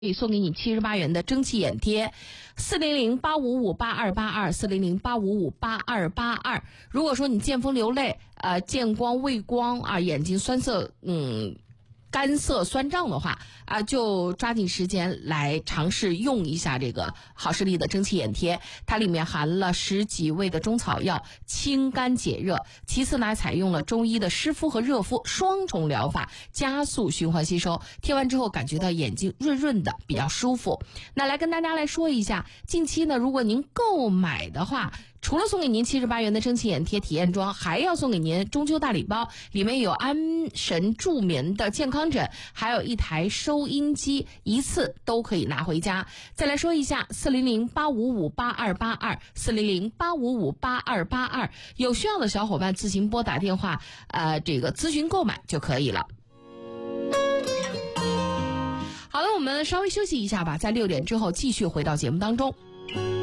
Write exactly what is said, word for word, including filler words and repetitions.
可以送给你七十八元的蒸汽眼贴，四零零八五五八二八二，四零零八五五八二八二。如果说你见风流泪，呃，见光畏光啊，眼睛酸涩，嗯。干涩酸胀的话啊，就抓紧时间来尝试用一下这个好视力的蒸汽眼贴。它里面含了十几味的中草药，清肝解热。其次呢，采用了中医的湿敷和热敷双重疗法，加速循环吸收。贴完之后感觉到眼睛润润的，比较舒服。那来跟大家来说一下，近期呢，如果您购买的话，除了送给您七十八元的蒸汽眼贴体验装，还要送给您中秋大礼包，里面有安神助眠的健康枕，还有一台收音机，一次都可以拿回家。再来说一下四零零八五五八二八二，四零零八五五八二八二，有需要的小伙伴自行拨打电话，呃，这个咨询购买就可以了。好了，我们稍微休息一下吧，在六点之后继续回到节目当中。